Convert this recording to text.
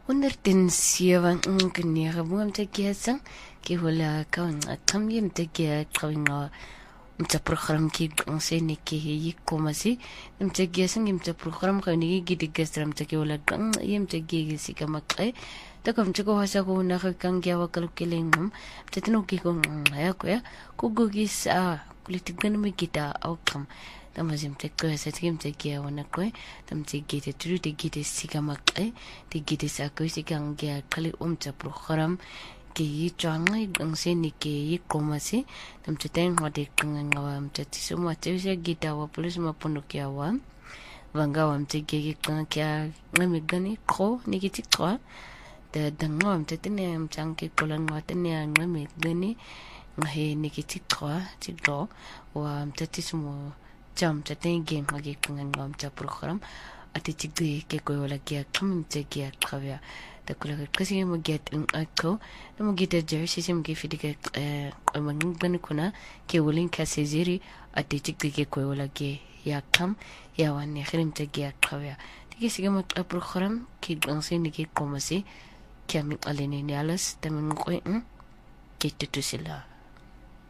107 nginega mwamte kiasa ki wala ka ngam yimte ki qawinga mta program ki onsene ki yikomasi mta kiasa ngimta program qawni gidi gasram mta ki wala yimte gi sikamaqay takam tiko hasa ko na kan gyawa kalkelengum tatino ki ko ya ko ya kugugis kulitigan mi kita outcome tamazim tekko satim tekia wana ko tamte gite tru te gite sikamaqay te gite sako sikang gya kali umta program ki yichanga onsene ki yikomasi tamte ten hode kanga mta tisuma tse gita wa police maponokia wa vanga wa mte gege kanga ngamigani ko nikiti ko da dangom tetene mchanke kolan watene ngame gani ngahe nikiti kwa tigo wa mtatismo jam tetene game ngage ngam ta program ati tigde ke ko wala kia kamte kia khavya da kula kasi mo get in ako da mo gita jersey sim ke fidike mangin bani kuna ke wolin ka seziri ati tigde ke ko wala ke ya kam ya wani khirim te kia khavya tigi sigama program ki banse ni ke komasi Kami alini ni alas temen ko kita tu sila.